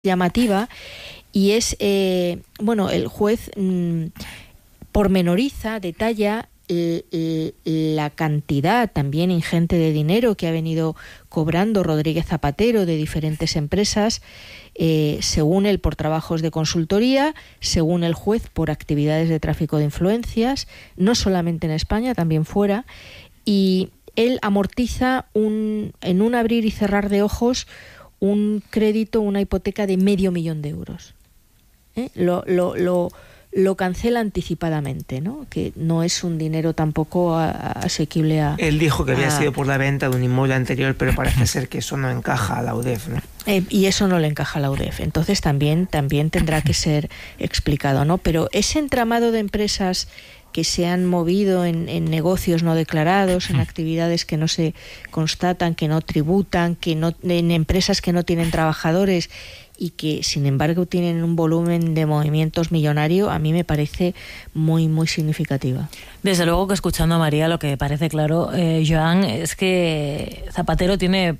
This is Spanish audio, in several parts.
llamativa, y es, el juez pormenoriza, detalla la cantidad también ingente de dinero que ha venido cobrando Rodríguez Zapatero de diferentes empresas, según él por trabajos de consultoría, según el juez por actividades de tráfico de influencias, no solamente en España, también fuera, y él amortiza en un abrir y cerrar de ojos un crédito, una hipoteca de $500.000 euros. Lo cancela anticipadamente, ¿no? Que no es un dinero tampoco asequible a... Él dijo que había sido por la venta de un inmueble anterior, pero parece ser que eso no encaja a la UDEF, ¿no? Y eso no le encaja a la UDEF. Entonces también tendrá que ser explicado, ¿no? Pero ese entramado de empresas que se han movido en negocios no declarados, en actividades que no se constatan, que no tributan, en empresas que no tienen trabajadores y que sin embargo tienen un volumen de movimientos millonario, a mí me parece muy, muy significativa. Desde luego que escuchando a María lo que parece claro, Joan, es que Zapatero tiene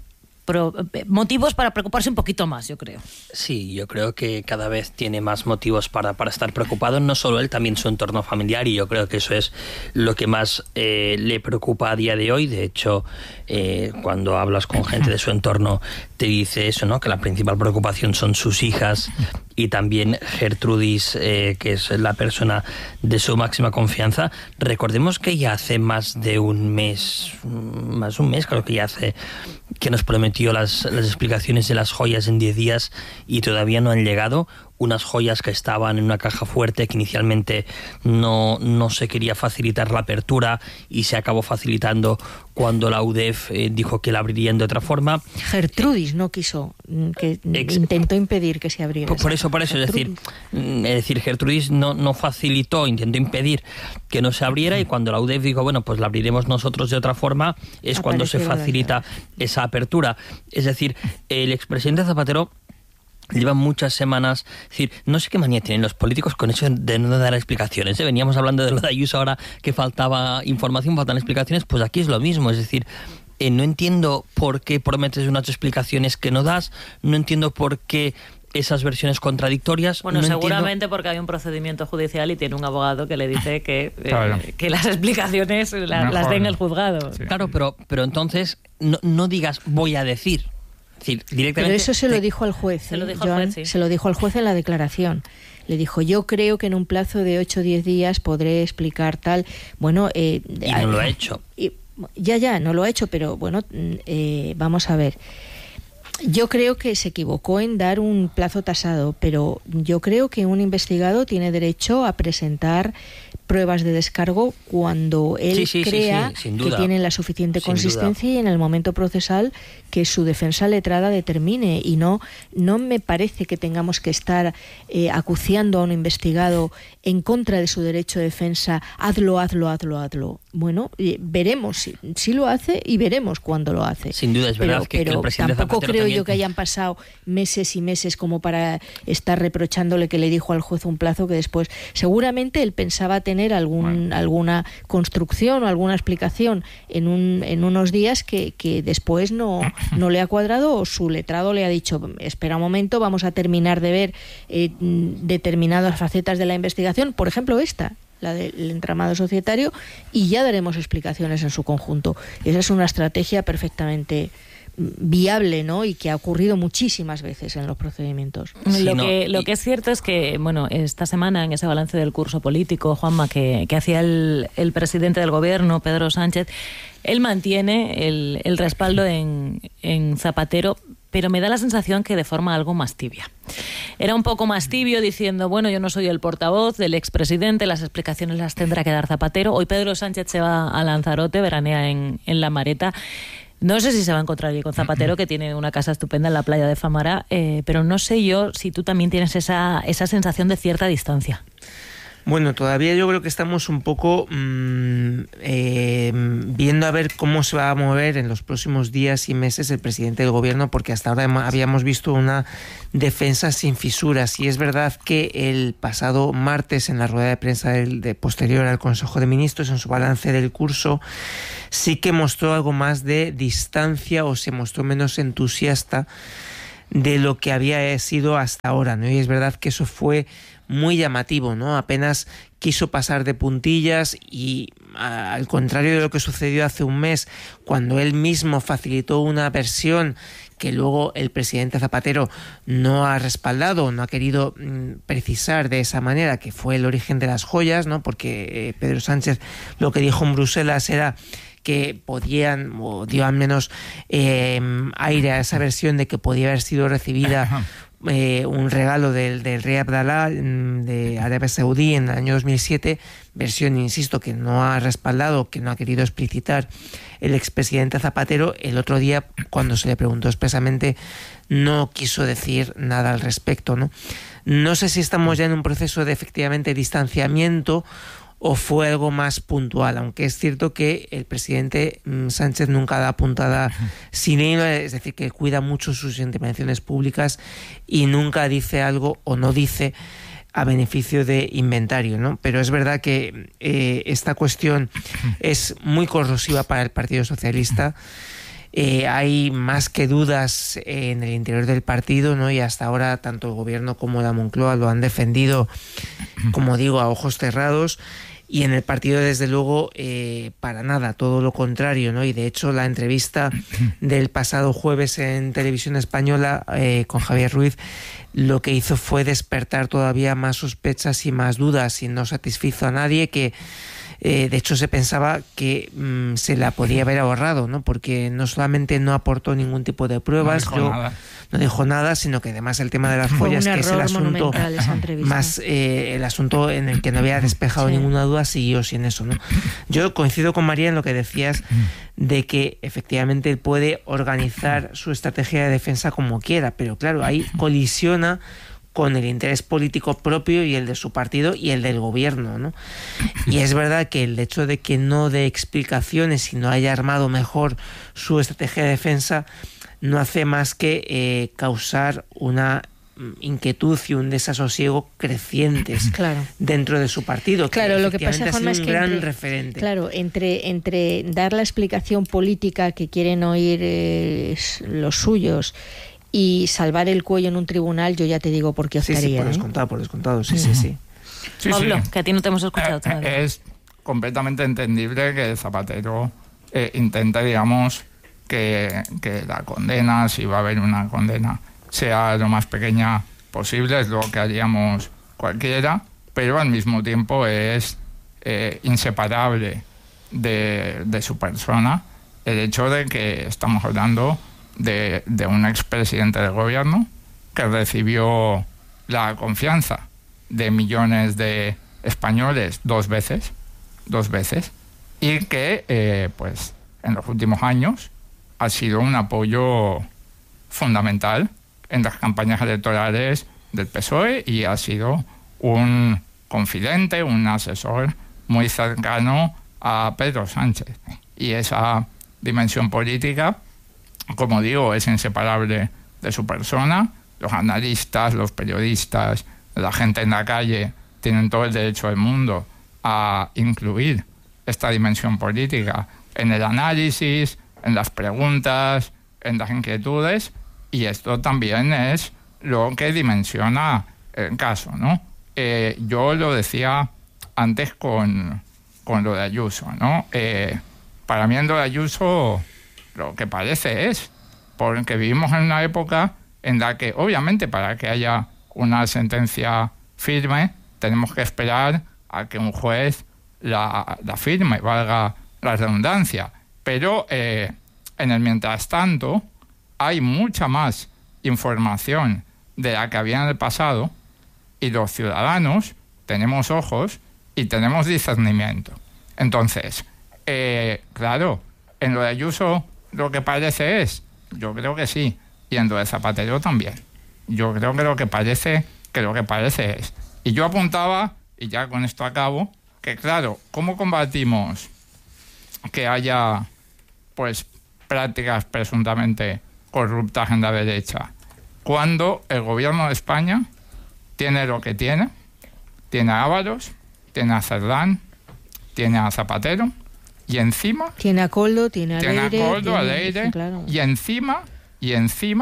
motivos para preocuparse un poquito más, yo creo. Sí, yo creo que cada vez tiene más motivos para estar preocupado, no solo él, también su entorno familiar, y yo creo que eso es lo que más le preocupa a día de hoy. De hecho, cuando hablas con gente de su entorno te dice eso, ¿no? Que la principal preocupación son sus hijas y también Gertrudis, que es la persona de su máxima confianza. Recordemos que ya hace más de un mes, creo que ya hace, que nos prometió las explicaciones de las joyas en 10 días y todavía no han llegado. Unas joyas que estaban en una caja fuerte, que inicialmente no se quería facilitar la apertura y se acabó facilitando cuando la UDEF dijo que la abrirían de otra forma. Gertrudis no quiso, que intentó impedir que se abriera. Por eso, es decir, Gertrudis no facilitó, intentó impedir que no se abriera, y cuando la UDEF dijo, bueno, pues la abriremos nosotros de otra forma, es cuando se facilita esa apertura. Es decir, el expresidente Zapatero llevan muchas semanas, es decir, no sé qué manía tienen los políticos con eso de no dar explicaciones. Veníamos hablando de lo de Ayuso ahora, que faltaba información, faltan explicaciones, pues aquí es lo mismo, es decir, no entiendo por qué prometes unas explicaciones que no das, no entiendo por qué esas versiones contradictorias. Bueno, no seguramente entiendo... porque hay un procedimiento judicial y tiene un abogado que le dice que las explicaciones las dé en el juzgado. Sí. Claro, pero entonces no digas voy a decir. Pero eso se lo dijo al juez. Se lo dijo al juez en la declaración. Le dijo, yo creo que en un plazo de 8 o 10 días podré explicar tal. Bueno, y no lo ha hecho. Ya, no lo ha hecho, pero bueno, vamos a ver. Yo creo que se equivocó en dar un plazo tasado, pero yo creo que un investigado tiene derecho a presentar pruebas de descargo cuando él crea que tienen la suficiente consistencia y en el momento procesal que su defensa letrada determine, y no me parece que tengamos que estar acuciando a un investigado en contra de su derecho de defensa, hazlo. Bueno, veremos si lo hace y veremos cuándo lo hace. Sin duda, es verdad que el presidente tampoco Zapatero creo también... yo que hayan pasado meses y meses como para estar reprochándole que le dijo al juez un plazo que después seguramente él pensaba tener alguna construcción o alguna explicación en unos días que después no le ha cuadrado, o su letrado le ha dicho, espera un momento, vamos a terminar de ver determinadas facetas de la investigación, por ejemplo esta, la del entramado societario, y ya daremos explicaciones en su conjunto. Esa es una estrategia perfectamente viable, ¿no? Y que ha ocurrido muchísimas veces en los procedimientos. Lo que es cierto es que, bueno, esta semana en ese balance del curso político, Juanma, que hacía el presidente del gobierno, Pedro Sánchez, él mantiene el respaldo en Zapatero, pero me da la sensación que de forma algo más tibia. Era un poco más tibio diciendo, bueno, yo no soy el portavoz del expresidente, las explicaciones las tendrá que dar Zapatero. Hoy Pedro Sánchez se va a Lanzarote, veranea en La Mareta. No sé si se va a encontrar allí con Zapatero, que tiene una casa estupenda en la playa de Famara, pero no sé yo si tú también tienes esa sensación de cierta distancia. Bueno, todavía yo creo que estamos un poco viendo a ver cómo se va a mover en los próximos días y meses el presidente del gobierno, porque hasta ahora habíamos visto una defensa sin fisuras, y es verdad que el pasado martes en la rueda de prensa posterior al Consejo de Ministros, en su balance del curso, sí que mostró algo más de distancia, o se mostró menos entusiasta de lo que había sido hasta ahora, ¿no? Y es verdad que eso fue muy llamativo, ¿no? Apenas quiso pasar de puntillas y, al contrario de lo que sucedió hace un mes, cuando él mismo facilitó una versión que luego el presidente Zapatero no ha respaldado, no ha querido precisar de esa manera, que fue el origen de las joyas, ¿no? Porque Pedro Sánchez lo que dijo en Bruselas era que podían, o dio al menos aire a esa versión de que podía haber sido recibida un regalo del rey Abdalá de Arabia Saudí en el año 2007, versión, insisto, que no ha respaldado, que no ha querido explicitar el expresidente Zapatero. El otro día, cuando se le preguntó expresamente, no quiso decir nada al respecto, ¿no? No sé si estamos ya en un proceso de efectivamente distanciamiento o fue algo más puntual, aunque es cierto que el presidente Sánchez nunca da puntada sin hilo, es decir, que cuida mucho sus intervenciones públicas y nunca dice algo o no dice a beneficio de inventario, ¿no? Pero es verdad que esta cuestión es muy corrosiva para el Partido Socialista. Hay más que dudas en el interior del partido, ¿no? Y hasta ahora tanto el gobierno como la Moncloa lo han defendido, como digo, a ojos cerrados. Y en el partido, desde luego, para nada, todo lo contrario, ¿no? Y de hecho, la entrevista del pasado jueves en Televisión Española con Javier Ruiz lo que hizo fue despertar todavía más sospechas y más dudas, y no satisfizo a nadie, que de hecho se pensaba que se la podía haber ahorrado, ¿no? Porque no solamente no aportó ningún tipo de pruebas, no dijo nada, sino que además el tema de las joyas, que es el asunto más el asunto en el que no había despejado ninguna duda, siguió sin eso, ¿no? Yo coincido con María en lo que decías de que efectivamente él puede organizar su estrategia de defensa como quiera, pero claro, ahí colisiona con el interés político propio y el de su partido y el del gobierno, ¿no? Y es verdad que el hecho de que no dé explicaciones y no haya armado mejor su estrategia de defensa no hace más que causar una inquietud y un desasosiego crecientes dentro de su partido. Claro, lo que pasa, Juanma, es que gran referente. Claro, entre dar la explicación política que quieren oír los suyos y salvar el cuello en un tribunal, yo ya te digo por qué optaría. Sí, por descontado, sí. Pablo, que a ti no te hemos escuchado todavía. Es completamente entendible que Zapatero intente, digamos, que la condena, si va a haber una condena, sea lo más pequeña posible, es lo que haríamos cualquiera, pero al mismo tiempo es inseparable de su persona el hecho de que estamos hablando de un expresidente del gobierno que recibió la confianza de millones de españoles dos veces, y que pues en los últimos años ha sido un apoyo fundamental en las campañas electorales del PSOE y ha sido un confidente, un asesor muy cercano a Pedro Sánchez. Y esa dimensión política, como digo, es inseparable de su persona. Los analistas, los periodistas, la gente en la calle tienen todo el derecho del mundo a incluir esta dimensión política en el análisis, en las preguntas, en las inquietudes, y esto también es lo que dimensiona el caso, ¿no? Yo lo decía antes con lo de Ayuso, ¿no? Para mí en lo de Ayuso lo que parece es, porque vivimos en una época en la que, obviamente, para que haya una sentencia firme, tenemos que esperar a que un juez la firme, valga la redundancia. Pero en el mientras tanto hay mucha más información de la que había en el pasado, y los ciudadanos tenemos ojos y tenemos discernimiento. Entonces, claro, en lo de Ayuso lo que parece es, yo creo que sí, y en lo de Zapatero también. Yo creo que lo que parece es. Y yo apuntaba, y ya con esto acabo, que claro, ¿cómo combatimos que haya pues prácticas presuntamente corruptas en la derecha cuando el gobierno de España tiene lo que tiene a Ábalos, tiene a Cerdán, tiene a Zapatero, y encima tiene a Koldo, tiene a Leire, sí, claro. y encima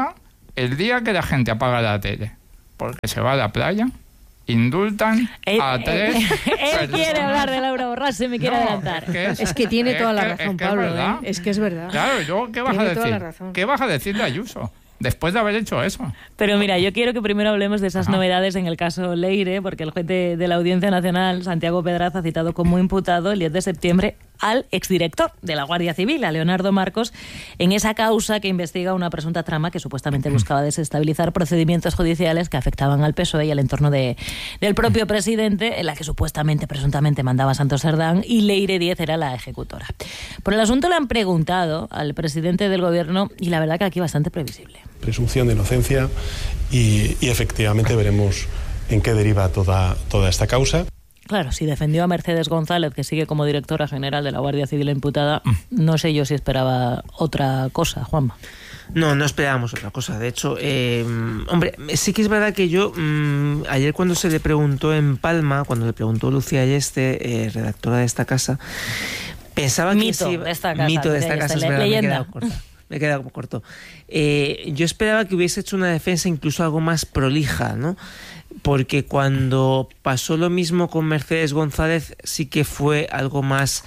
el día que la gente apaga la tele porque se va a la playa, indultan a 3 Él quiere hablar de Laura Borràs, se me quiere adelantar. Es que tiene toda la razón, Pablo. Es que es verdad. Claro, ¿y luego qué vas a decir? ¿Qué vas a decir de Ayuso después de haber hecho eso? Pero mira, yo quiero que primero hablemos de esas novedades en el caso Leire, porque el juez de la Audiencia Nacional, Santiago Pedraza, ha citado como imputado el 10 de septiembre al exdirector de la Guardia Civil, a Leonardo Marcos, en esa causa que investiga una presunta trama que supuestamente buscaba desestabilizar procedimientos judiciales que afectaban al PSOE y al entorno del propio presidente, en la que supuestamente, presuntamente mandaba Santos Cerdán, y Leire Díez era la ejecutora. Por el asunto le han preguntado al presidente del gobierno y la verdad que aquí bastante previsible. Presunción de inocencia y efectivamente veremos en qué deriva toda esta causa. Claro, si defendió a Mercedes González, que sigue como directora general de la Guardia Civil imputada, no sé yo si esperaba otra cosa, Juanma. No esperábamos otra cosa. De hecho, hombre, sí que es verdad que yo, ayer cuando se le preguntó en Palma, cuando le preguntó Lucía Ayeste, redactora de esta casa, pensaba que sí, de esta casa. Mito de esta casa, es verdad, leyenda. me he quedado como corto. Yo esperaba que hubiese hecho una defensa incluso algo más prolija, ¿no? Porque cuando pasó lo mismo con Mercedes González sí que fue algo más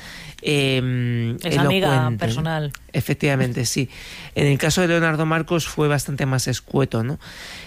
es amiga personal. Efectivamente, sí. En el caso de Leonardo Marcos fue bastante más escueto, ¿no?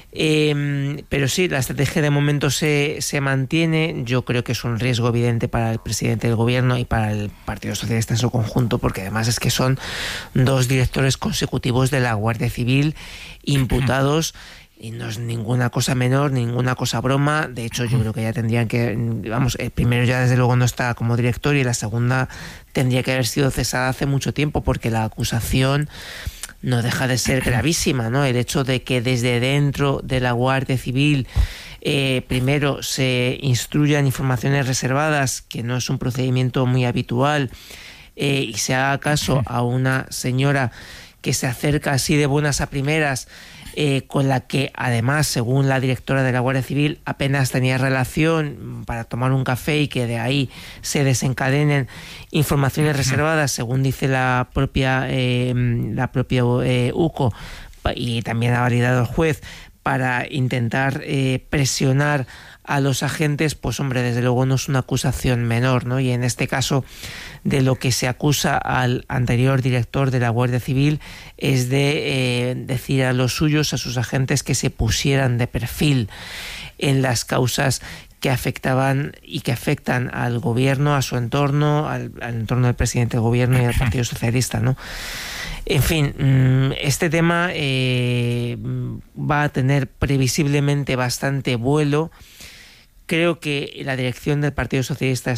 Pero sí, la estrategia de momento se mantiene. Yo creo que es un riesgo evidente para el presidente del gobierno y para el Partido Socialista en su conjunto, porque además es que son 2 directores consecutivos de la Guardia Civil imputados. Y no es ninguna cosa menor, ninguna cosa broma. De hecho, yo creo que ya tendrían que... Vamos, el primero ya desde luego no está como director y la segunda tendría que haber sido cesada hace mucho tiempo, porque la acusación no deja de ser gravísima, ¿no? El hecho de que desde dentro de la Guardia Civil primero se instruyan informaciones reservadas, que no es un procedimiento muy habitual, y se haga caso a una señora que se acerca así de buenas a primeras, con la que además, según la directora de la Guardia Civil, apenas tenía relación para tomar un café, y que de ahí se desencadenen informaciones reservadas, según dice la propia UCO, y también ha validado el juez, para intentar presionar a los agentes, pues hombre, desde luego no es una acusación menor, ¿no? Y en este caso, de lo que se acusa al anterior director de la Guardia Civil es de decir a los suyos, a sus agentes, que se pusieran de perfil en las causas que afectaban y que afectan al gobierno, a su entorno, al entorno del presidente del gobierno y al Partido Socialista, ¿no? En fin, este tema va a tener previsiblemente bastante vuelo. Creo que la dirección del Partido Socialista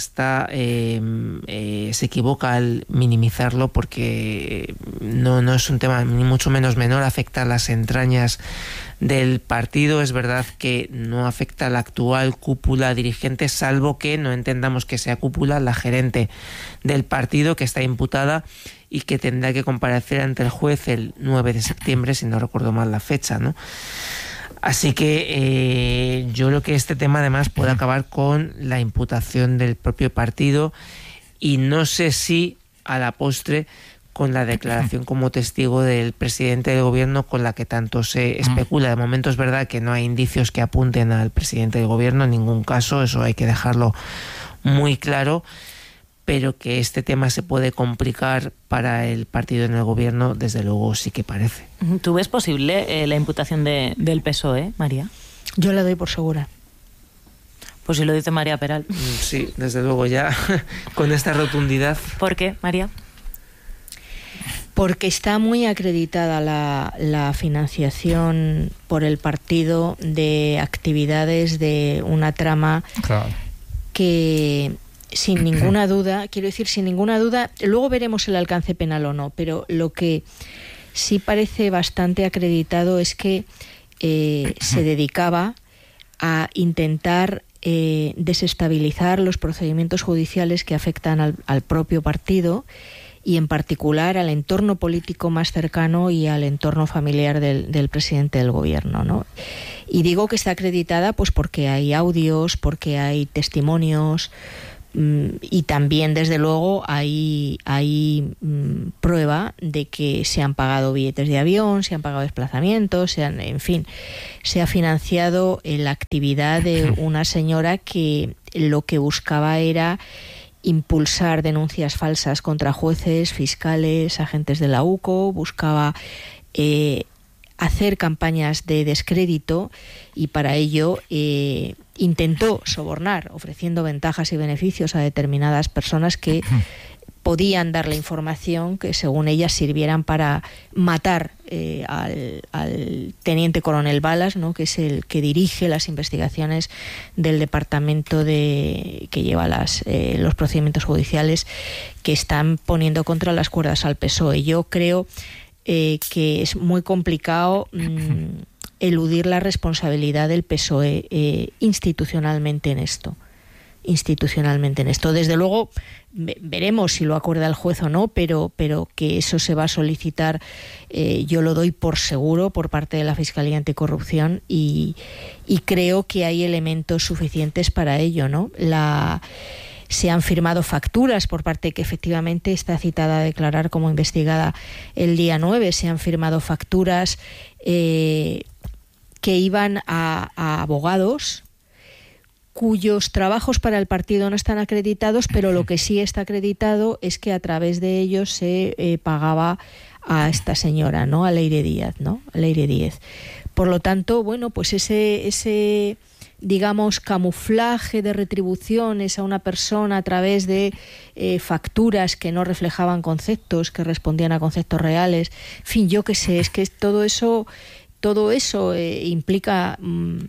se equivoca al minimizarlo, porque no es un tema ni mucho menos menor, afecta a las entrañas del partido. Es verdad que no afecta a la actual cúpula dirigente, salvo que no entendamos que sea cúpula, la gerente del partido, que está imputada y que tendrá que comparecer ante el juez el 9 de septiembre, si no recuerdo mal la fecha, ¿no? Así que yo creo que este tema además puede acabar con la imputación del propio partido, y no sé si a la postre con la declaración como testigo del presidente del gobierno, con la que tanto se especula. De momento es verdad que no hay indicios que apunten al presidente del gobierno en ningún caso, eso hay que dejarlo muy claro, pero que este tema se puede complicar para el partido en el gobierno, desde luego sí que parece. ¿Tú ves posible la imputación del PSOE, María? Yo la doy por segura. Pues si lo dice María Peral. Sí, desde luego, ya con esta rotundidad. ¿Por qué, María? Porque está muy acreditada la financiación por el partido de actividades de una trama, claro, que sin ninguna duda, luego veremos el alcance penal o no, pero lo que sí parece bastante acreditado es que se dedicaba a intentar desestabilizar los procedimientos judiciales que afectan al propio partido, y en particular al entorno político más cercano y al entorno familiar del presidente del gobierno, ¿no? Y digo que está acreditada pues porque hay audios, porque hay testimonios, Y también, desde luego, hay prueba de que se han pagado billetes de avión, se han pagado desplazamientos, en fin, se ha financiado la actividad de una señora que lo que buscaba era impulsar denuncias falsas contra jueces, fiscales, agentes de la UCO, buscaba hacer campañas de descrédito y para ello intentó sobornar, ofreciendo ventajas y beneficios a determinadas personas que podían darle información que según ella sirvieran para matar al teniente coronel Balas, ¿no?, que es el que dirige las investigaciones del departamento que lleva los procedimientos judiciales que están poniendo contra las cuerdas al PSOE. Yo creo que es muy complicado eludir la responsabilidad del PSOE institucionalmente en esto. Desde luego veremos si lo acuerda el juez o no, pero que eso se va a solicitar, yo lo doy por seguro por parte de la Fiscalía Anticorrupción y creo que hay elementos suficientes para ello, ¿no? Se han firmado facturas por parte que efectivamente está citada a declarar como investigada el día 9. Se han firmado facturas que iban a abogados cuyos trabajos para el partido no están acreditados, pero lo que sí está acreditado es que a través de ellos se pagaba a esta señora, ¿no?, a Leire Díaz, ¿no?, a Leire Díez. Por lo tanto, bueno, pues ese digamos, camuflaje de retribuciones a una persona a través de facturas que no reflejaban conceptos, que respondían a conceptos reales. En fin, yo qué sé, es que todo eso implica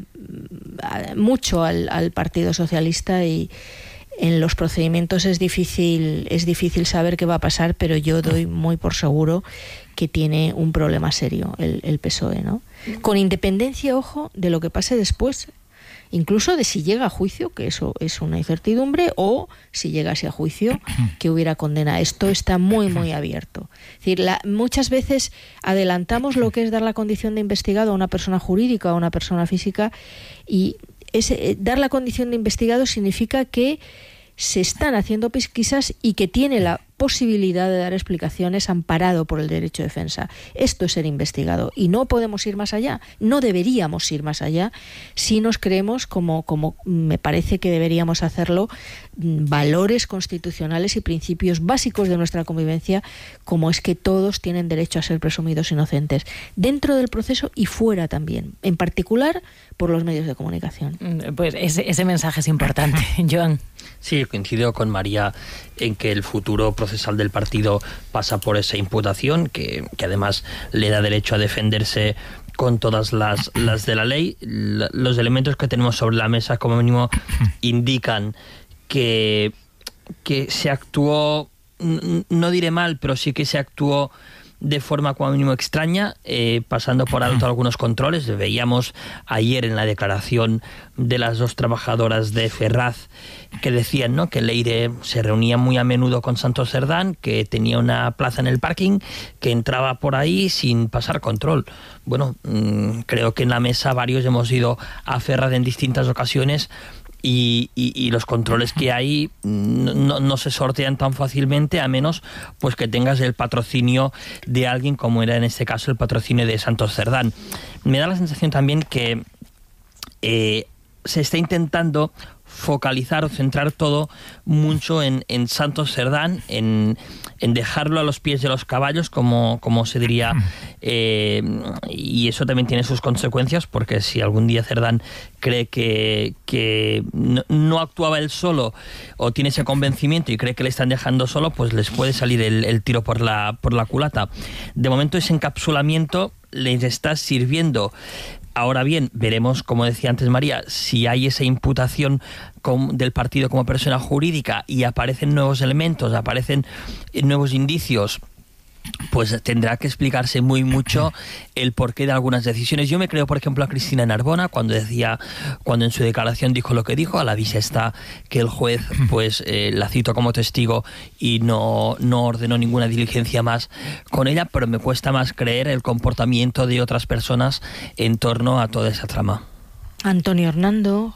mucho al Partido Socialista y en los procedimientos es difícil saber qué va a pasar, pero yo doy muy por seguro que tiene un problema serio el PSOE, ¿no? Con independencia, ojo, de lo que pase después. Incluso de si llega a juicio, que eso es una incertidumbre, o si llegase a juicio, que hubiera condena. Esto está muy, muy abierto. Es decir, muchas veces adelantamos lo que es dar la condición de investigado a una persona jurídica o a una persona física, y dar la condición de investigado significa que se están haciendo pesquisas y que tiene la posibilidad de dar explicaciones amparado por el derecho de defensa. Esto es ser investigado y no podemos ir más allá, no deberíamos ir más allá si nos creemos, como me parece que deberíamos hacerlo, valores constitucionales y principios básicos de nuestra convivencia, como es que todos tienen derecho a ser presumidos inocentes, dentro del proceso y fuera también, en particular por los medios de comunicación. Pues ese mensaje es importante. Joan. Sí, coincido con María en que el futuro procesal del partido pasa por esa imputación, que además le da derecho a defenderse con todas las de la ley. Los elementos que tenemos sobre la mesa, como mínimo, indican que se actuó, no diré mal, pero sí que se actuó de forma como mínimo extraña, pasando por alto algunos controles. Veíamos ayer en la declaración de las dos trabajadoras de Ferraz que decían, ¿no?, que Leire se reunía muy a menudo con Santos Cerdán, que tenía una plaza en el parking, que entraba por ahí sin pasar control. Bueno, creo que en la mesa varios hemos ido a Ferraz en distintas ocasiones y los controles que hay no se sortean tan fácilmente, a menos pues que tengas el patrocinio de alguien, como era en este caso el patrocinio de Santos Cerdán. Me da la sensación también que se está intentando focalizar o centrar todo mucho en Santos Cerdán, en dejarlo a los pies de los caballos, como se diría, y eso también tiene sus consecuencias, porque si algún día Cerdán cree que no actuaba él solo o tiene ese convencimiento y cree que le están dejando solo, pues les puede salir el tiro por la culata. De momento ese encapsulamiento les está sirviendo. Ahora bien, veremos, como decía antes María, si hay esa imputación del partido como persona jurídica y aparecen nuevos elementos, aparecen nuevos indicios, pues tendrá que explicarse muy mucho el porqué de algunas decisiones. Yo me creo, por ejemplo, a Cristina Narbona cuando en su declaración dijo lo que dijo. A la vista está que el juez pues la citó como testigo y no ordenó ninguna diligencia más con ella, pero me cuesta más creer el comportamiento de otras personas en torno a toda esa trama. Antonio Hernando,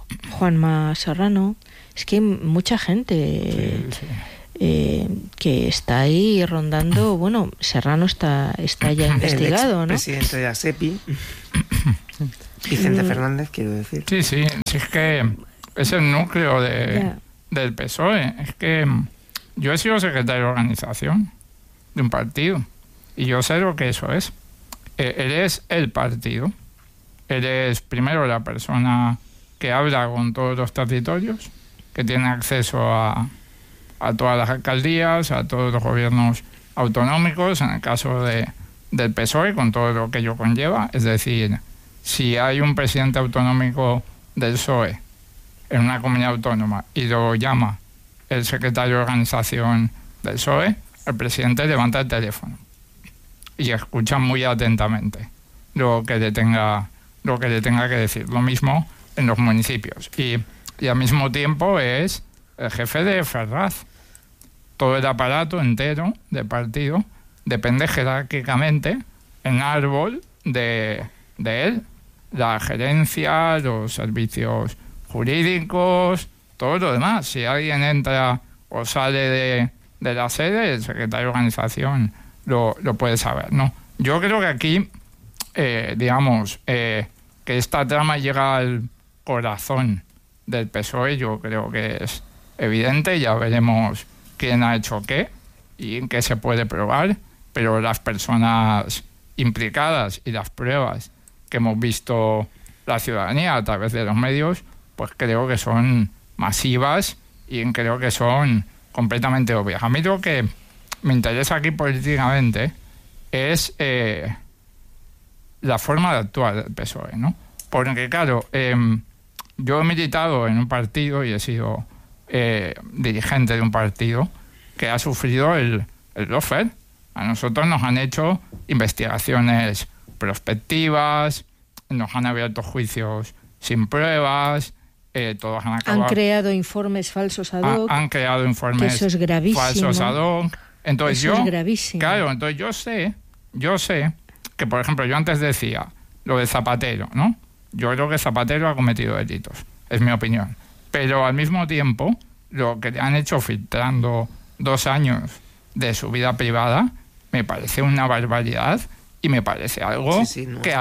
Juanma Serrano. Es que hay mucha gente que está ahí rondando. Bueno, Serrano está ya investigado, ¿no? El presidente de ASEPI, Vicente Fernández, quiero decir. Sí, es que es el núcleo del PSOE. Es que yo he sido secretario de organización de un partido y yo sé lo que eso es. Él es el partido. Él es primero la persona que habla con todos los territorios, que tiene acceso a todas las alcaldías, a todos los gobiernos autonómicos, en el caso del PSOE, con todo lo que ello conlleva. Es decir, si hay un presidente autonómico del PSOE en una comunidad autónoma y lo llama el secretario de organización del PSOE, el presidente levanta el teléfono y escucha muy atentamente lo que le tenga que decir. Lo mismo en los municipios. Y al mismo tiempo es el jefe de Ferraz. Todo el aparato entero del partido depende jerárquicamente en árbol de él. La gerencia, los servicios jurídicos, todo lo demás. Si alguien entra o sale de la sede, el secretario de organización lo puede saber, ¿no? Yo creo que aquí, que esta trama llega al corazón del PSOE, yo creo que es evidente. Ya veremos quién ha hecho qué y en qué se puede probar, pero las personas implicadas y las pruebas que hemos visto la ciudadanía a través de los medios, pues creo que son masivas y creo que son completamente obvias. A mí lo que me interesa aquí políticamente es la forma de actuar del PSOE, ¿no? Porque claro, yo he militado en un partido y he sido dirigente de un partido que ha sufrido el lawfare. A nosotros nos han hecho investigaciones prospectivas, nos han abierto juicios sin pruebas, todos han acabado... Han creado informes falsos ad hoc. Han creado informes eso es gravísimo, falsos ad hoc. Entonces eso es gravísimo. Claro, entonces yo sé que, por ejemplo, yo antes decía lo de Zapatero, ¿no? Yo creo que Zapatero ha cometido delitos, es mi opinión. Pero al mismo tiempo, lo que le han hecho filtrando 2 años de su vida privada me parece una barbaridad y me parece algo que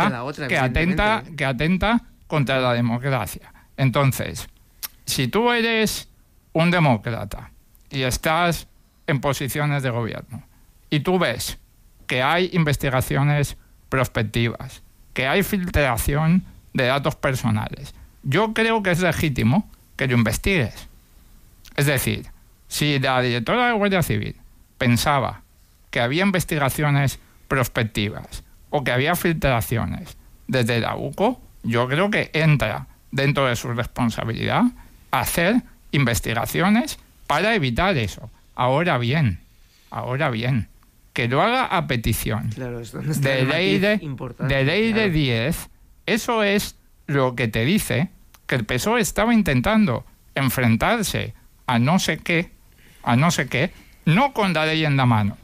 atenta contra la democracia. Entonces, si tú eres un demócrata y estás en posiciones de gobierno y tú ves que hay investigaciones prospectivas, que hay filtración de datos personales, yo creo que es legítimo que lo investigues. Es decir, si la directora de Guardia Civil pensaba que había investigaciones prospectivas o que había filtraciones desde la UCO, yo creo que entra dentro de su responsabilidad hacer investigaciones para evitar eso. Ahora bien, que lo haga a petición de ley de 10, eso es lo que te dice que el PSOE estaba intentando enfrentarse a no sé qué, no con la ley en la mano,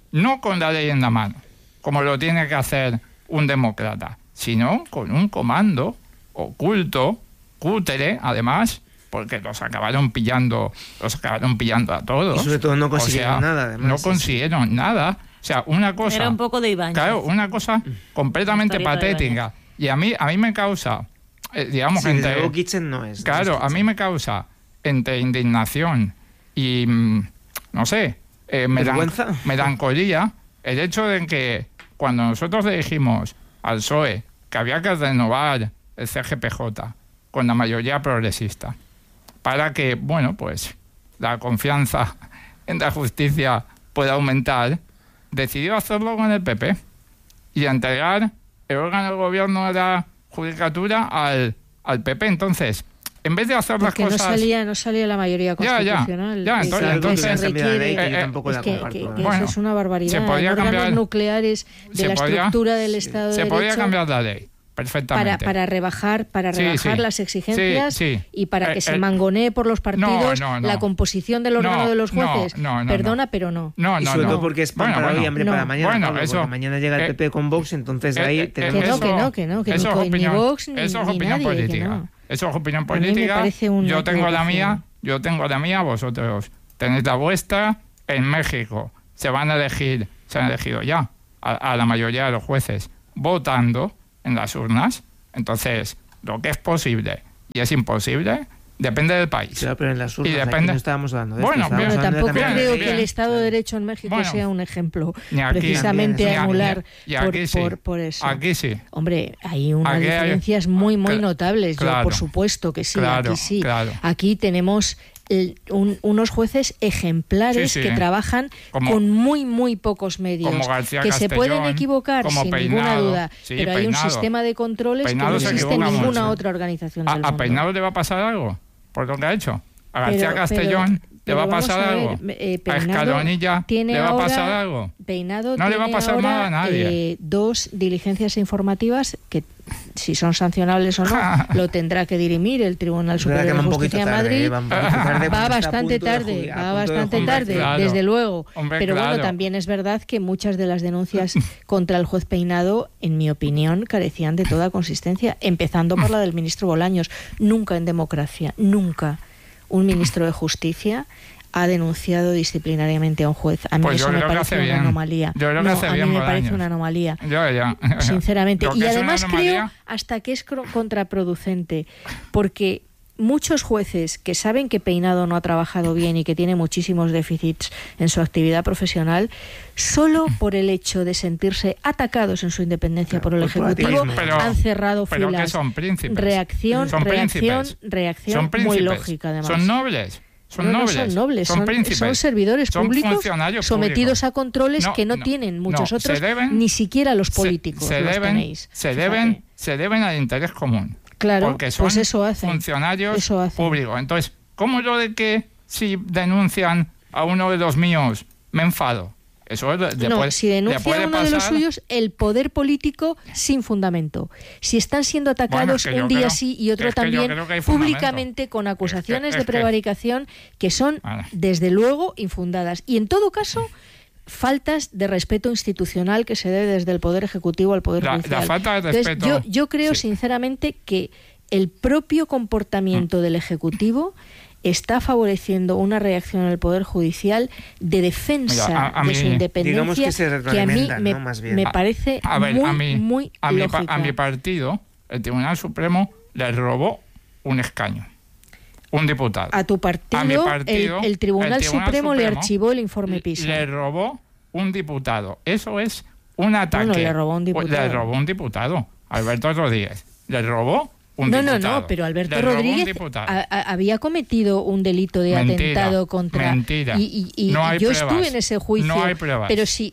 como lo tiene que hacer un demócrata, sino con un comando oculto, cútere, además, porque los acabaron pillando a todos. Y sobre todo no consiguieron nada, además. No consiguieron nada. O sea, una cosa... Era un poco de Ibáñez. Claro, una cosa completamente patética. Y a mí me causa, digamos... Sí, entre luego Kitchen no es. Claro, a mí me causa entre indignación y, no sé, melancolía el hecho de que cuando nosotros le dijimos al PSOE que había que renovar el CGPJ con la mayoría progresista para que, bueno, pues la confianza en la justicia pueda aumentar, decidió hacerlo con el PP y entregar el órgano del gobierno de la judicatura al PP. Entonces, en vez de hacer las cosas... no salía la mayoría constitucional. Entonces eso es una barbaridad. Se podía órganos nucleares de la estructura del Estado de Derecho... Se podía cambiar la ley, perfectamente. Para rebajar las exigencias y para que se mangonee por los partidos la composición del órgano de los jueces. Perdona, pero no. Y sobre todo porque es pan para hoy y hambre para mañana. Porque mañana llega el PP con Vox, entonces ahí tenemos... Que no, ni Vox ni nadie. Eso es opinión política. Eso es opinión política. Yo tengo la mía, vosotros tenéis la vuestra. En México se han elegido ya a la mayoría de los jueces votando en las urnas. Entonces, lo que es posible y es imposible depende del país. Claro, pero en las urnas depende... no estábamos hablando de bueno, esto. Bueno, tampoco bien, creo bien. que el Estado de Derecho en México sea un ejemplo aquí, precisamente a emular por eso. Aquí sí. Hombre, hay unas diferencias muy notables. Yo, por supuesto que sí, aquí sí. Claro. Aquí tenemos unos jueces ejemplares que trabajan con muy pocos medios, que Castellón, se pueden equivocar sin ninguna duda, pero hay un sistema de controles que no existe en ninguna otra organización del mundo. ¿A Peinado le va a pasar algo por lo que ha hecho? ¿A García Castellón le va a pasar algo? ¿A Escalonilla le va a pasar algo? Peinado no le va a pasar nada a nadie. 2 diligencias informativas que, si son sancionables o no, lo tendrá que dirimir el Tribunal Superior de Justicia de Madrid. Va bastante tarde, desde luego. Hombre, pero bueno, también es verdad que muchas de las denuncias contra el juez Peinado, en mi opinión, carecían de toda consistencia, empezando por la del ministro Bolaños. Nunca en democracia, nunca un ministro de Justicia ha denunciado disciplinariamente a un juez. A mí eso me parece una anomalía. Yo creo que hace bien, me parece una anomalía. Ya. Sinceramente. Y además creo hasta que es contraproducente, porque muchos jueces que saben que Peinado no ha trabajado bien y que tiene muchísimos déficits en su actividad profesional, solo por el hecho de sentirse atacados en su independencia por el Ejecutivo, han cerrado filas. Pero que son príncipes. Reacción muy lógica, además. Son nobles. No son nobles, son servidores públicos sometidos a controles que no tienen muchos otros, ni siquiera los políticos. Se deben al interés común. Claro, porque son pues eso hacen, funcionarios públicos. Entonces, ¿cómo lo de que si denuncian a uno de los míos me enfado? Eso si denuncia a uno de los suyos, el poder político sin fundamento. Si están siendo atacados un día sí y otro también, públicamente con acusaciones de prevaricación que son, desde luego, infundadas. Y en todo caso, faltas de respeto institucional que se debe desde el Poder Ejecutivo al Poder Judicial. La falta de respeto. Entonces, yo creo sinceramente que el propio comportamiento del Ejecutivo está favoreciendo una reacción del Poder Judicial de defensa de su independencia que a mí me parece muy lógica. A mi partido, el Tribunal Supremo le robó un escaño. Un diputado. A tu partido, el Tribunal Supremo le archivó el informe PISA. Le robó un diputado. Eso es un ataque. Bueno, le robó un diputado. Alberto Rodríguez. Le robó un diputado. No, pero Alberto Rodríguez había cometido un delito de atentado contra... Mentira. Y no hay yo pruebas. Estuve en ese juicio. No hay pruebas. Pero si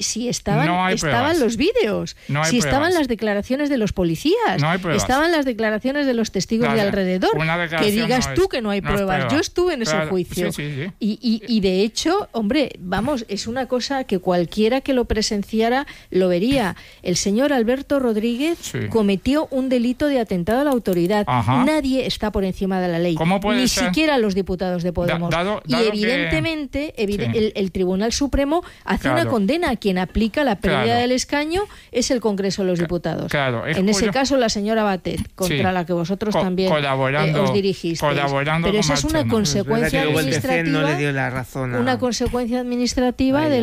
estaban los vídeos, si estaban las declaraciones de los policías, estaban las declaraciones de los testigos de alrededor. Que digas tú que no hay pruebas. Yo estuve en ese juicio. Sí. Y de hecho, hombre, vamos, es una cosa que cualquiera que lo presenciara lo vería. El señor Alberto Rodríguez cometió un delito de atentado a la autoridad. Ajá. Nadie está por encima de la ley, ni siquiera los diputados de Podemos. Y evidentemente el Tribunal Supremo hace una condena. Quien aplica la pérdida del escaño es el Congreso de los Diputados. En ese caso la señora Batet, contra la que vosotros también os dirigisteis. Pero esa es una consecuencia administrativa. No le dio la razón una consecuencia administrativa de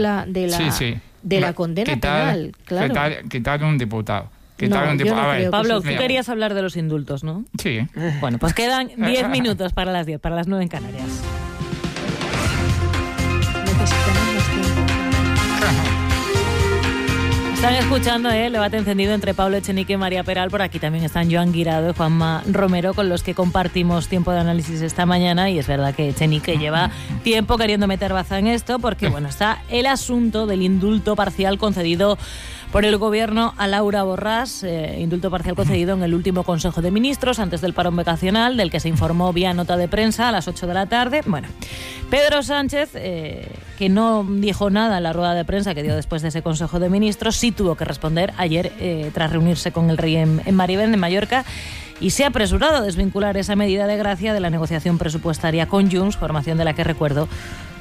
la condena penal. Claro. Quitar un diputado. Pablo, tú querías hablar de los indultos, ¿no? Sí. Bueno, pues quedan 10 minutos para las 10, para las 9 en Canarias. Están escuchando el debate encendido entre Pablo Echenique y María Peral. Por aquí también están Joan Guirado y Juanma Romero, con los que compartimos tiempo de análisis esta mañana. Y es verdad que Echenique lleva tiempo queriendo meter baza en esto, porque bueno, está el asunto del indulto parcial concedido por el Gobierno a Laura Borràs, indulto parcial concedido en el último Consejo de Ministros antes del parón vacacional, del que se informó vía nota de prensa a las 8 de la tarde. Bueno, Pedro Sánchez, que no dijo nada en la rueda de prensa que dio después de ese Consejo de Ministros, sí tuvo que responder ayer tras reunirse con el rey en Marivén, en Mallorca, y se ha apresurado a desvincular esa medida de gracia de la negociación presupuestaria con Junts, formación de la que, recuerdo,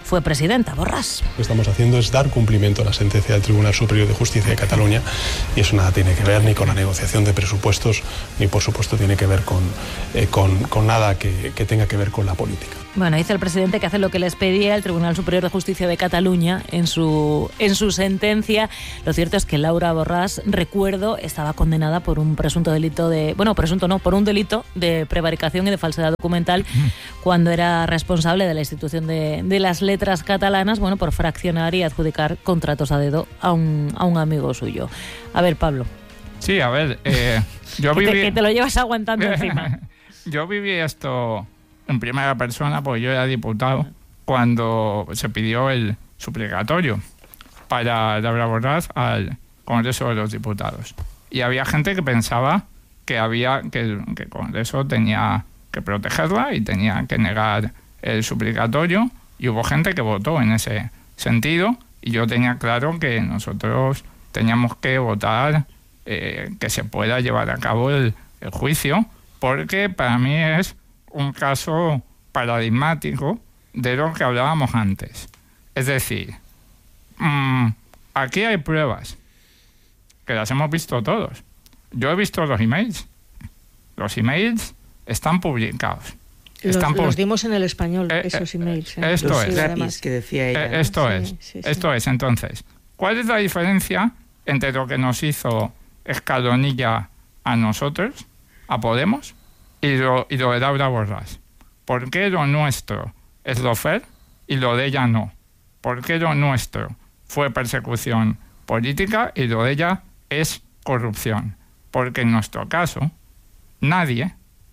fue presidenta, Borràs. Lo que estamos haciendo es dar cumplimiento a la sentencia del Tribunal Superior de Justicia de Cataluña, y eso nada tiene que ver ni con la negociación de presupuestos, ni por supuesto tiene que ver con nada que tenga que ver con la política. Bueno, dice el presidente que hace lo que les pedía el Tribunal Superior de Justicia de Cataluña en su sentencia. Lo cierto es que Laura Borràs, recuerdo, estaba condenada por un presunto delito por un delito de prevaricación y de falsedad documental cuando era responsable de la institución de las letras catalanas, bueno, por fraccionar y adjudicar contratos a dedo a un amigo suyo. A ver, Pablo. Sí, a ver, que te lo llevas aguantando encima. Yo viví esto en primera persona, porque yo era diputado cuando se pidió el suplicatorio para Laura Borràs al Congreso de los Diputados. Y había gente que pensaba que el Congreso tenía que protegerla y tenía que negar el suplicatorio, y hubo gente que votó en ese sentido, y yo tenía claro que nosotros teníamos que votar que se pueda llevar a cabo el juicio, porque para mí es un caso paradigmático de lo que hablábamos antes. Es decir, aquí hay pruebas, que las hemos visto todos. Yo he visto los emails. Los emails están publicados. Los dimos en El Español, esos emails. Esto es. Gratis, que decía ella. Esto es. Entonces, ¿cuál es la diferencia entre lo que nos hizo Escalonilla a nosotros, a Podemos, y lo de Laura Borràs? ¿Por qué lo nuestro es lo fair y lo de ella no? ¿Por qué lo nuestro fue persecución política y lo de ella es corrupción? Porque en nuestro caso, nadie,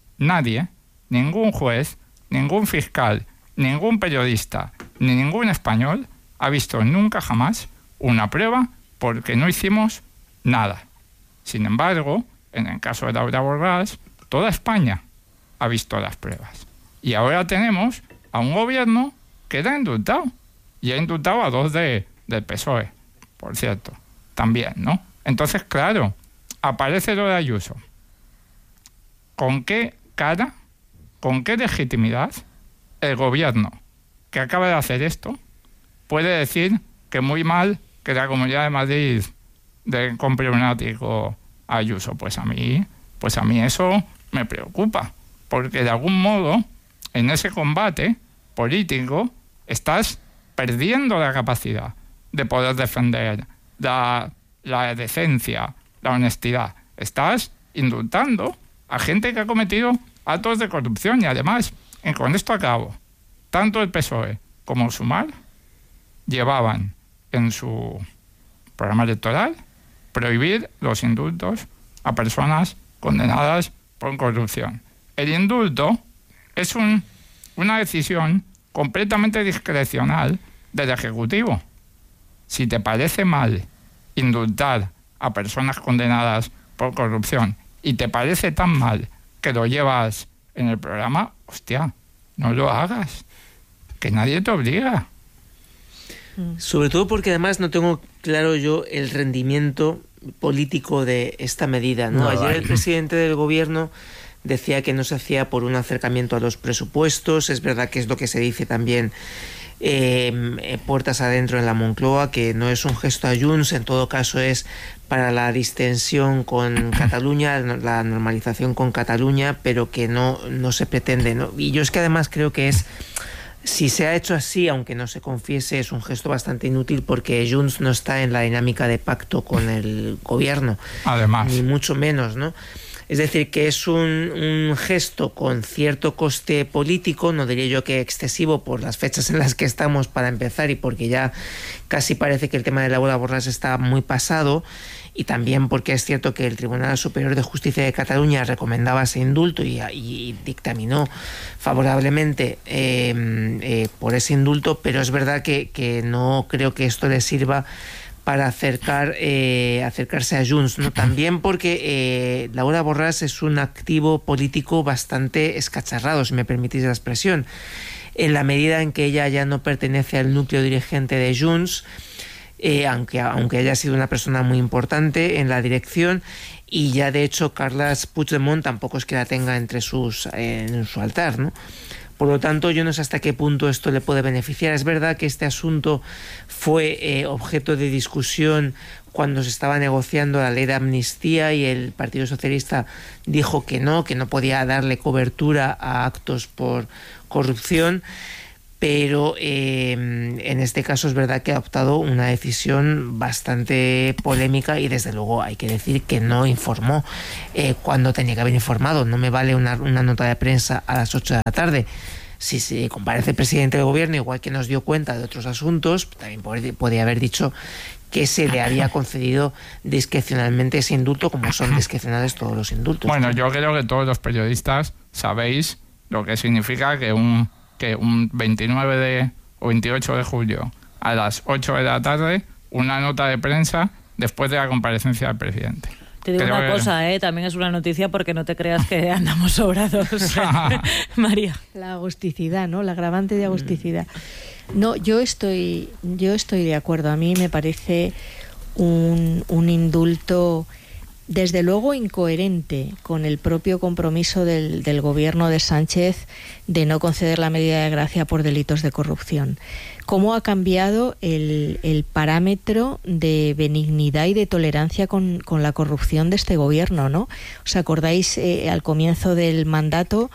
ningún juez, ningún fiscal, ningún periodista, ni ningún español ha visto nunca jamás una prueba, porque no hicimos nada. Sin embargo, en el caso de Laura Borràs, toda España ha visto las pruebas. Y ahora tenemos a un gobierno que la ha indultado. Y ha indultado a 2 del PSOE, por cierto, también, ¿no? Entonces, claro, aparece lo de Ayuso. ¿Con qué cara, con qué legitimidad el gobierno que acaba de hacer esto puede decir que muy mal que la Comunidad de Madrid compre un ático a Ayuso? Pues a mí eso me preocupa, porque de algún modo en ese combate político estás perdiendo la capacidad de poder defender la decencia, la honestidad. Estás indultando a gente que ha cometido actos de corrupción, y además, con esto acabo, tanto el PSOE como Sumar llevaban en su programa electoral prohibir los indultos a personas condenadas por corrupción. El indulto es una decisión completamente discrecional del Ejecutivo. Si te parece mal indultar a personas condenadas por corrupción y te parece tan mal que lo llevas en el programa, hostia, no lo hagas, que nadie te obliga. Sobre todo porque además no tengo claro yo el rendimiento político de esta medida, ¿no? Ayer el presidente del gobierno decía que no se hacía por un acercamiento a los presupuestos. Es verdad que es lo que se dice también puertas adentro en la Moncloa, que no es un gesto a Junts, en todo caso es para la distensión con Cataluña, la normalización con Cataluña, pero que no se pretende, ¿no? Y yo es que además creo que si se ha hecho así, aunque no se confiese, es un gesto bastante inútil, porque Junts no está en la dinámica de pacto con el gobierno, además, ni mucho menos, ¿no? Es decir, que es un gesto con cierto coste político, no diría yo que excesivo por las fechas en las que estamos para empezar, y porque ya casi parece que el tema de Laura Borràs está muy pasado, y también porque es cierto que el Tribunal Superior de Justicia de Cataluña recomendaba ese indulto y dictaminó favorablemente por ese indulto, pero es verdad que no creo que esto le sirva para acercarse a Junts, ¿no? También porque Laura Borràs es un activo político bastante escacharrado, si me permitís la expresión, en la medida en que ella ya no pertenece al núcleo dirigente de Junts, aunque haya sido una persona muy importante en la dirección, y ya de hecho Carles Puigdemont tampoco es que la tenga en su altar, ¿no? Por lo tanto, yo no sé hasta qué punto esto le puede beneficiar. Es verdad que este asunto fue objeto de discusión cuando se estaba negociando la ley de amnistía y el Partido Socialista dijo que no podía darle cobertura a actos por corrupción, pero en este caso es verdad que ha adoptado una decisión bastante polémica y desde luego hay que decir que no informó cuando tenía que haber informado. No me vale una nota de prensa a las 8 de la tarde. Si se comparece el presidente del gobierno, igual que nos dio cuenta de otros asuntos, también podría haber dicho que se le había concedido discrecionalmente ese indulto, como son discrecionales todos los indultos. Bueno, yo creo que todos los periodistas sabéis lo que significa que un 29 o 28 de julio a las 8 de la tarde una nota de prensa después de la comparecencia del presidente. Te digo una cosa, también es una noticia porque no te creas que andamos sobrados. María. La agusticidad, ¿no? La agravante de agusticidad. No, yo estoy de acuerdo. A mí me parece un indulto, desde luego, incoherente con el propio compromiso del gobierno de Sánchez de no conceder la medida de gracia por delitos de corrupción. ¿Cómo ha cambiado el parámetro de benignidad y de tolerancia con la corrupción de este gobierno, ¿no? ¿Os acordáis al comienzo del mandato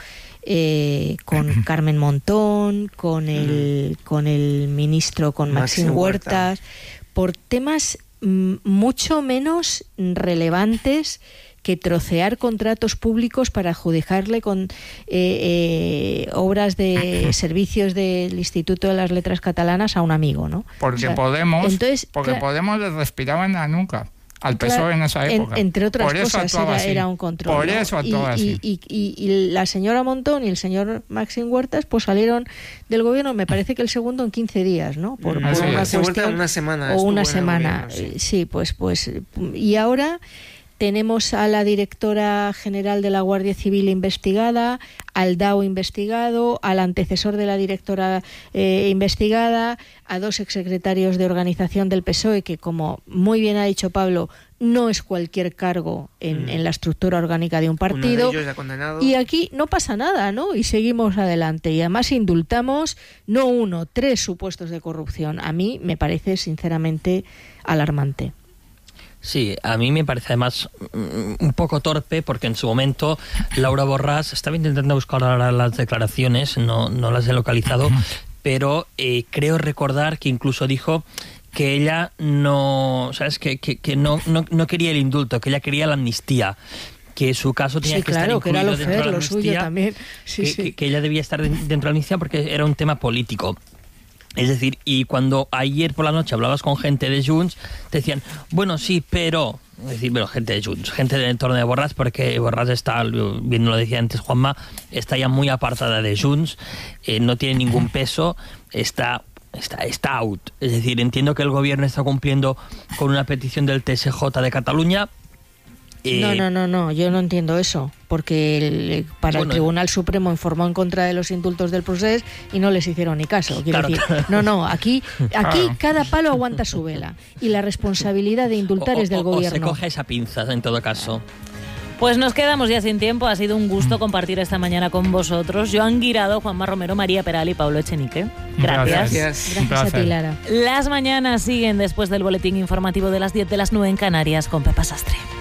con Carmen Montón, con el ministro, con Maxim Huertas, por temas mucho menos relevantes que trocear contratos públicos para adjudicarle con obras de servicios del Instituto de las Letras Catalanas a un amigo, ¿no? Porque Podemos les respiraba en la nuca al PSOE en esa época. Entre otras cosas, era un control. Por eso actuaba así. Y la señora Montón y el señor Maxim Huertas pues salieron del gobierno, me parece que el segundo en 15 días, ¿no? Por una cuestión, una semana. O una semana. Gobierno, sí, pues. Y ahora tenemos a la directora general de la Guardia Civil investigada, al DAO investigado, al antecesor de la directora investigada, a 2 exsecretarios de organización del PSOE, que, como muy bien ha dicho Pablo, no es cualquier cargo en la estructura orgánica de un partido. Uno de ellos ya condenado. Y aquí no pasa nada, ¿no? Y seguimos adelante. Y además indultamos no 1, 3 supuestos de corrupción. A mí me parece sinceramente alarmante. Sí, a mí me parece además un poco torpe porque en su momento Laura Borràs, estaba intentando buscar ahora las declaraciones, no las he localizado, pero creo recordar que incluso dijo que ella no, ¿sabes? Que no quería el indulto, que ella quería la amnistía, que su caso tenía que estar incluido dentro de la amnistía, también. Que ella debía estar dentro de la amnistía porque era un tema político. Es decir, y cuando ayer por la noche hablabas con gente de Junts, te decían, bueno, sí, pero... Es decir, bueno, gente de Junts, gente del entorno de Borràs, porque Borràs está, bien lo decía antes Juanma, está ya muy apartada de Junts, no tiene ningún peso, está out. Es decir, entiendo que el gobierno está cumpliendo con una petición del TSJ de Cataluña. No, yo no entiendo eso, porque el Tribunal Supremo informó en contra de los indultos del Procés y no les hicieron ni caso. Quiero decir, no, aquí cada palo aguanta su vela y la responsabilidad de indultar es del gobierno. O se coge esa pinza, en todo caso. Pues nos quedamos ya sin tiempo. Ha sido un gusto compartir esta mañana con vosotros. Joan Guirado, Juanma Romero, María Peral y Pablo Echenique. Gracias. Gracias a ti, Lara. Las mañanas siguen después del boletín informativo de las 10 de las 9 en Canarias con Pepa Sastre.